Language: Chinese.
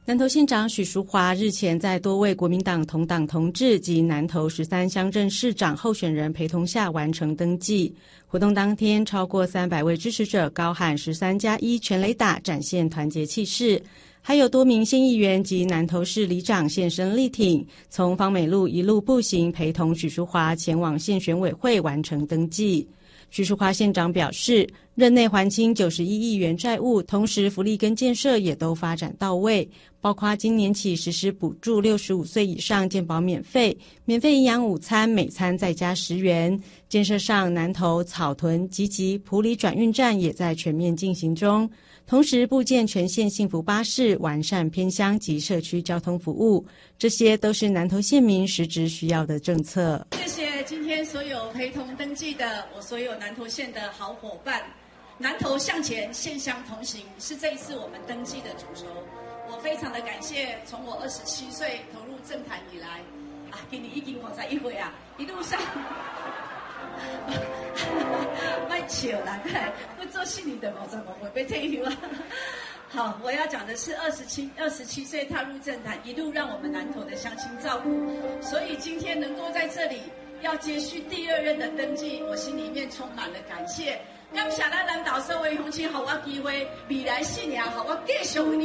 南投县长许淑华日前在多位国民党同党同志及南投13乡镇市长候选人陪同下完成登记。活动当天，超过300位支持者高喊13+1全垒打，展现团结气势。还有多名县议员及南投市里长现身力挺，从芳美路一路步行陪同许淑华前往县选委会完成登记。许淑华县长表示，任内还清91亿元债务，同时福利跟建设也都发展到位，包括今年起实施补助65岁以上健保免费营养午餐，每餐再加10元。建设上，南投、草屯、集集、埔里转运站也在全面进行中，同时布建全县幸福巴士，完善偏乡及社区交通服务，这些都是南投县民实质需要的政策。 谢谢今天所有陪同登记的我所有南投县的好伙伴。南投向前，县乡同行是这一次我们登记的主轴。我非常的感谢，从我27岁投入政坛以来，今年已经51岁啊，一路上，别笑啦，不做心理的55岁被退休啊。好，我要讲的是27岁踏入政坛，一路让我们南投的乡亲照顾，所以今天能够在这里要接续第2任的登记，我心里面充满了感谢。感谢咱南投社会乡亲，给我机会，未来4年，给我继续为你